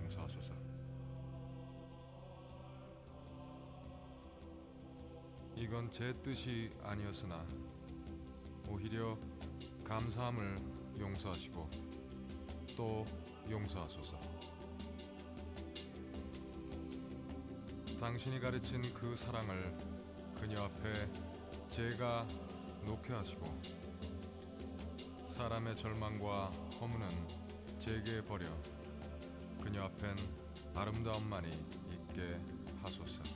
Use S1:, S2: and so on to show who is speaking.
S1: 용서하소서. 이건 제 뜻이 아니었으나 오히려 감사함을 용서하시고 또 용서하소서. 당신이 가르친 그 사랑을 그녀 앞에 제가 놓게 하시고 사람의 절망과 허무는 제게 버려 그녀 앞엔 아름다움만이 있게 하소서.